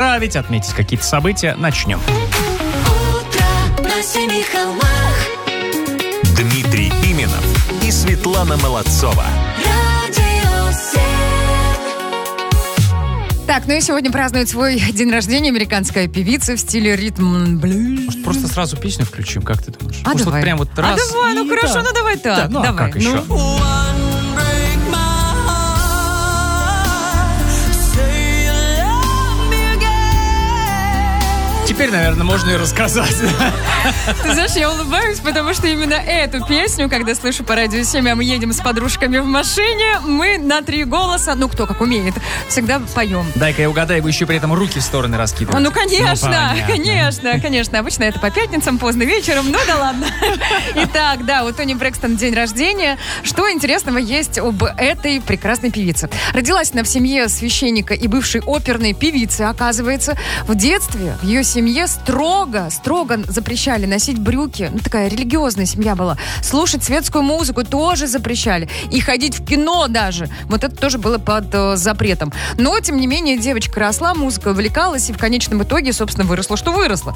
поздравить, отметить какие-то события. Начнем. Утро на семи холмах. Дмитрий Пименов и Светлана Молодцова. Радио 7. Так, ну и сегодня празднует свой день рождения американская певица в стиле ритм-блюз. Может, просто сразу песню включим, как ты думаешь? А Может, давай. вот прям вот раз. А давай, ну и хорошо, да. ну давай так. Да, ну давай. а как еще? Теперь, наверное, можно и рассказать. Ты знаешь, я улыбаюсь, потому что именно эту песню, когда слышу по радио 7, а мы едем с подружками в машине, мы на 3 голоса, ну кто как умеет, всегда поем. Дай-ка я угадаю, вы еще при этом руки в стороны раскидываете. Ну, конечно, понятно. конечно. Обычно это по пятницам, поздно вечером, ну да ладно. Итак, да, у Тони Брэкстон день рождения. Что интересного есть об этой прекрасной певице? Родилась она в семье священника и бывшей оперной певицы, оказывается. В детстве в ее семье строго запрещали носить брюки. Ну, такая религиозная семья была. Слушать светскую музыку тоже запрещали. И ходить в кино даже. Вот это тоже было под запретом. Но, тем не менее, девочка росла, музыкой увлекалась, и в конечном итоге, собственно, выросла, что выросла.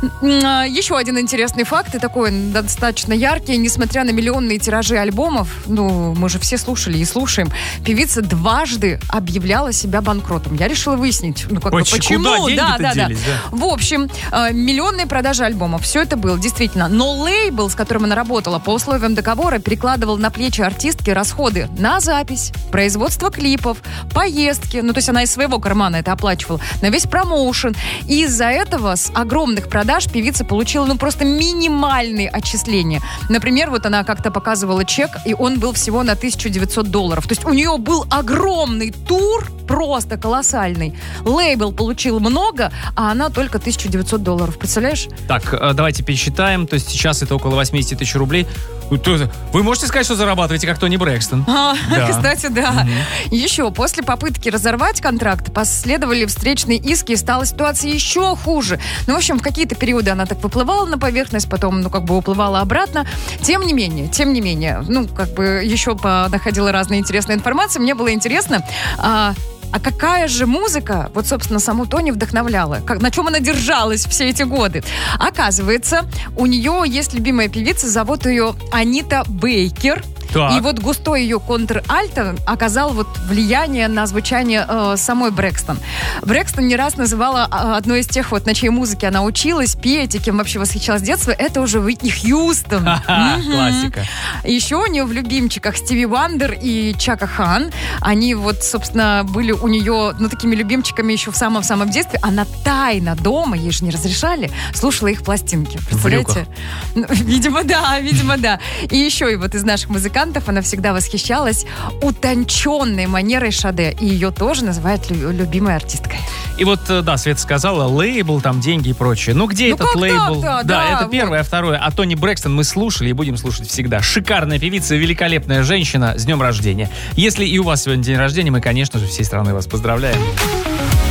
Еще один интересный факт, и такой достаточно яркий. Несмотря на миллионные тиражи альбомов, ну, мы же все слушали и слушаем, певица дважды объявляла себя банкротом. Я решила выяснить, ну, как бы, почему. Куда деньги-то делись, да? В общем, миллионные продажи альбомов. Все это было, действительно. Но лейбл, с которым она работала, по условиям договора, перекладывал на плечи артистки расходы на запись, производство клипов, поездки. Ну, то есть она из своего кармана это оплачивала. На весь промоушен. И из-за этого с огромных продаж певица получила, ну, просто минимальные отчисления. Например, вот она как-то показывала чек, и он был всего на $1900. То есть у нее был огромный тур, просто колоссальный. Лейбл получил много, а она только $1900. Представляешь? Так, давайте пересчитаем. То есть сейчас это около 80 тысяч рублей. Вы можете сказать, что зарабатываете, как Тони Брэкстон? Да. Кстати, да. Еще после попытки разорвать контракт последовали встречные иски, и стала ситуация еще хуже. Ну, в общем, в какие-то периоды она так выплывала на поверхность, потом, ну, как бы уплывала обратно. Тем не менее, ну, как бы еще находила разные интересные информации. Мне было интересно, а какая же музыка, вот, собственно, саму Тони вдохновляла? На чем она держалась все эти годы? Оказывается, у нее есть любимая певица, зовут ее Анита Бейкер. Так. И вот густой ее контр-альто оказал вот влияние на звучание самой Брэкстон. Брэкстон не раз называла одной из тех, вот, на чьей музыке она училась, петь, и кем вообще восхищалась с детства, это уже Уитни Хьюстон. Классика. Еще у нее в любимчиках Стиви Вандер и Чака Хан. Они вот, собственно, были у нее, ну, такими любимчиками еще в самом-самом детстве. Она тайно дома, ей же не разрешали, слушала их пластинки. Представляете? Видимо, да. И еще и вот из наших музыкантов она всегда восхищалась утонченной манерой Шаде. И ее тоже называют любимой артисткой. И вот, да, Света сказала, лейбл, там, деньги и прочее. Ну, где этот лейбл? Да, это первое. А второе. А Тони Брэкстон мы слушали и будем слушать всегда. Шикарная певица, великолепная женщина. С днем рождения. Если и у вас сегодня день рождения, мы, конечно же, всей страной вас поздравляем.